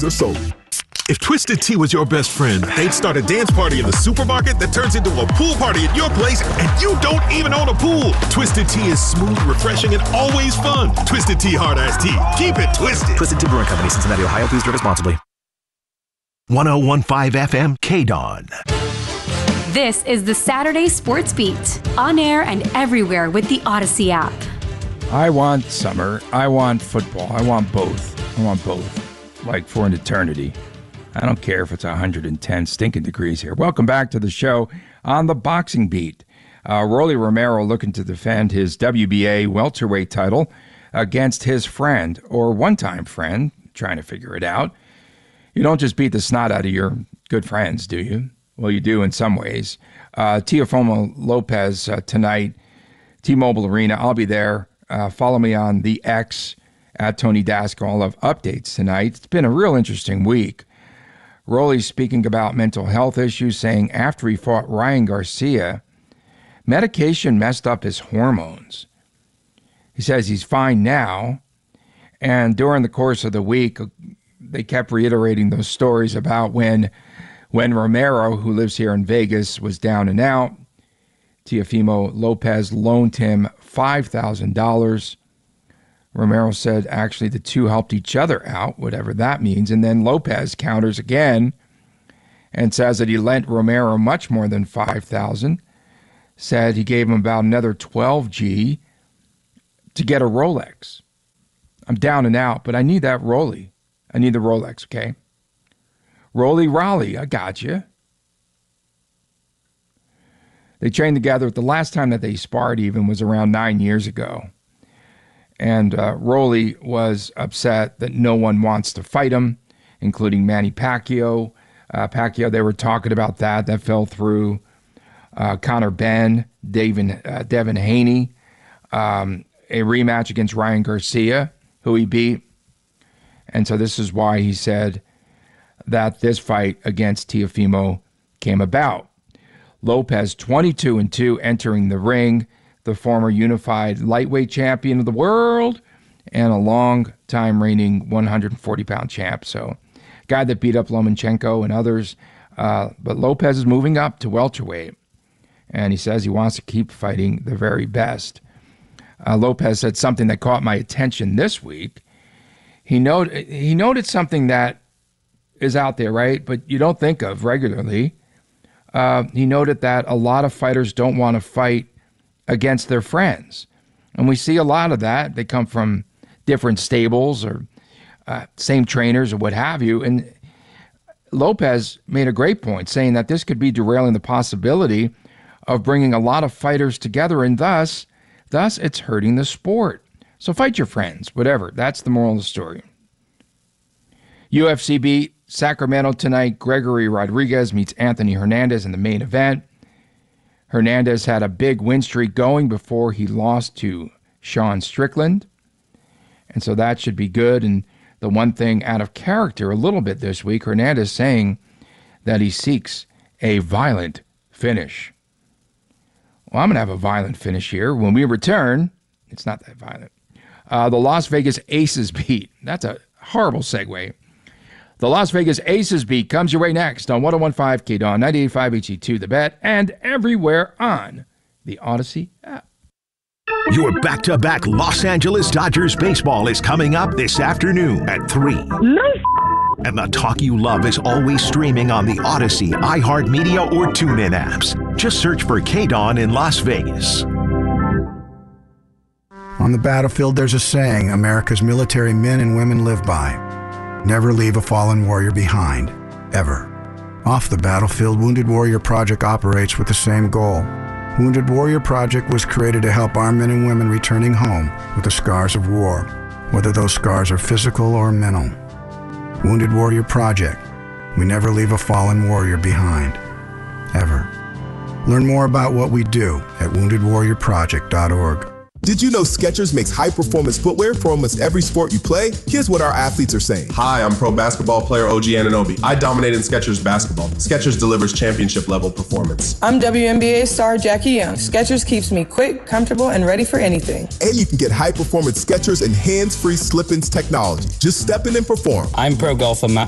are sold. If Twisted Tea was your best friend, they'd start a dance party in the supermarket that turns into a pool party at your place, and you don't even own a pool. Twisted Tea is smooth, refreshing, and always fun. Twisted Tea Hard Iced Tea. Keep it twisted. Twisted Tea Brewing Company, Cincinnati, Ohio. Please drink responsibly. 101.5 FM, KDON. This is the Saturday Sports Beat, on air and everywhere with the Odyssey app. I want summer. I want football. I want both. Like for an eternity. I don't care if it's 110 stinking degrees here. Welcome back to the show on the Boxing Beat. Rolly Romero looking to defend his WBA welterweight title against his friend, or one-time friend, trying to figure it out. You don't just beat the snot out of your good friends, do you? Well, you do in some ways. Teofimo Lopez tonight, T-Mobile Arena. I'll be there. Follow me on the X at Tony Daskal. I'll have updates tonight. It's been a real interesting week. Rolly's speaking about mental health issues, saying after he fought Ryan Garcia, medication messed up his hormones. He says he's fine now. And during the course of the week, they kept reiterating those stories about when Romero, who lives here in Vegas, was down and out. Teofimo Lopez loaned him $5,000. Romero said actually the two helped each other out, whatever that means. And then Lopez counters again and says that he lent Romero much more than $5,000. Said he gave him about another $12,000 to get a Rolex. I'm down and out, but I need that Rolly. I need the Rolex, okay? Rolly Raleigh, I got you. They trained together. The last time that they sparred even was around 9 years ago. And Rolly was upset that no one wants to fight him, including Manny Pacquiao. They were talking about that. That fell through. Conor Benn, Devin Haney, a rematch against Ryan Garcia, who he beat. And so this is why he said that this fight against Teofimo came about. Lopez, 22-2, entering the ring, the former unified lightweight champion of the world and a long-time reigning 140-pound champ. So, guy that beat up Lomachenko and others. But Lopez is moving up to welterweight, and he says he wants to keep fighting the very best. Lopez said something that caught my attention this week. He noted something that is out there, right, but you don't think of regularly. He noted that a lot of fighters don't want to fight against their friends. And we see a lot of that. They come from different stables or same trainers or what have you. And Lopez made a great point, saying that this could be derailing the possibility of bringing a lot of fighters together, and thus it's hurting the sport. So fight your friends, whatever. That's the moral of the story. UFC beat Sacramento tonight. Gregory Rodriguez meets Anthony Hernandez in the main event. Hernandez had a big win streak going before he lost to Sean Strickland. And so that should be good. And the one thing out of character a little bit this week, Hernandez saying that he seeks a violent finish. Well, I'm going to have a violent finish here. When we return, it's not that violent. The Las Vegas Aces beat. That's a horrible segue. The Las Vegas Aces beat comes your way next on 101.5 KDON, 98.5 HE2 The Bet, and everywhere on the Odyssey app. Your back-to-back Los Angeles Dodgers baseball is coming up this afternoon at 3. And the talk you love is always streaming on the Odyssey, iHeartMedia, or TuneIn apps. Just search for KDON in Las Vegas. On the battlefield, there's a saying America's military men and women live by. Never leave a fallen warrior behind, ever. Off the battlefield, Wounded Warrior Project operates with the same goal. Wounded Warrior Project was created to help our men and women returning home with the scars of war, whether those scars are physical or mental. Wounded Warrior Project. We never leave a fallen warrior behind, ever. Learn more about what we do at woundedwarriorproject.org. Did you know Skechers makes high-performance footwear for almost every sport you play? Here's what our athletes are saying. Hi, I'm pro basketball player OG Anunoby. I dominate in Skechers basketball. Skechers delivers championship-level performance. I'm WNBA star Jackie Young. Skechers keeps me quick, comfortable, and ready for anything. And you can get high-performance Skechers and hands-free slip-ins technology. Just step in and perform. I'm pro golfer Matt